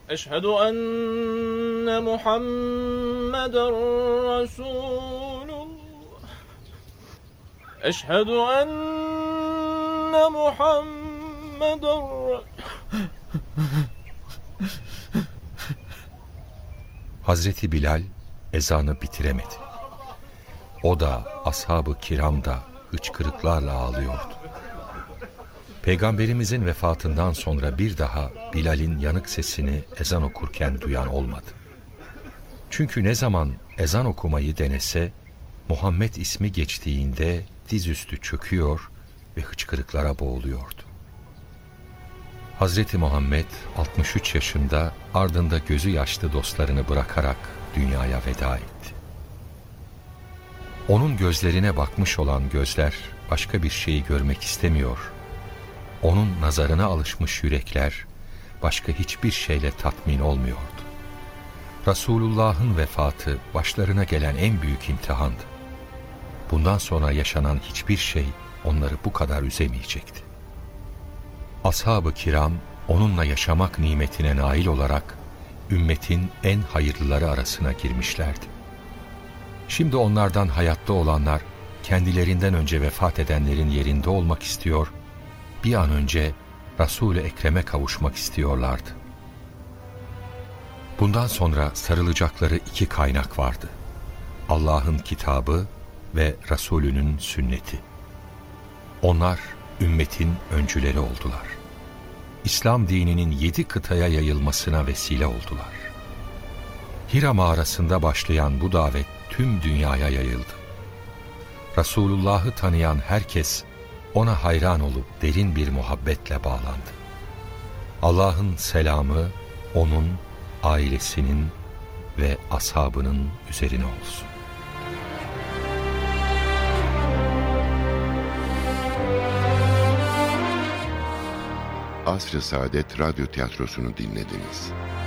Eşhedü enne Muhammeden Resulullah. Eşhedü enne Muhammeden Hazreti Bilal ezanı bitiremedi. O da, ashab-ı kiram da hıçkırıklarla ağlıyordu. Peygamberimizin vefatından sonra bir daha Bilal'in yanık sesini ezan okurken duyan olmadı. Çünkü ne zaman ezan okumayı denese, Muhammed ismi geçtiğinde dizüstü çöküyor ve hıçkırıklara boğuluyordu. Hazreti Muhammed 63 yaşında ardında gözü yaşlı dostlarını bırakarak dünyaya veda etti. Onun gözlerine bakmış olan gözler başka bir şeyi görmek istemiyor. Onun nazarına alışmış yürekler başka hiçbir şeyle tatmin olmuyordu. Resulullah'ın vefatı başlarına gelen en büyük imtihandı. Bundan sonra yaşanan hiçbir şey onları bu kadar üzemeyecekti. Ashab-ı kiram onunla yaşamak nimetine nail olarak ümmetin en hayırlıları arasına girmişlerdi. Şimdi onlardan hayatta olanlar kendilerinden önce vefat edenlerin yerinde olmak istiyor, bir an önce Resul-i Ekrem'e kavuşmak istiyorlardı. Bundan sonra sarılacakları iki kaynak vardı: Allah'ın kitabı ve Resulünün sünneti. Onlar ümmetin öncüleri oldular. İslam dininin 7 kıtaya yayılmasına vesile oldular. Hira mağarasında başlayan bu davet tüm dünyaya yayıldı. Resulullah'ı tanıyan herkes ona hayran olup derin bir muhabbetle bağlandı. Allah'ın selamı onun, ailesinin ve ashabının üzerine olsun. Asr-ı Saadet Radyo Tiyatrosu'nu dinlediniz.